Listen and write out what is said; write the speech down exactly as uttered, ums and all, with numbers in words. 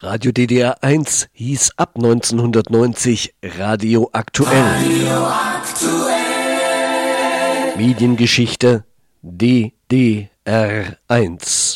Radio D D R eins hieß ab neunzehnhundertneunzig Radio Aktuell. Radio Aktuell. Mediengeschichte D D R eins.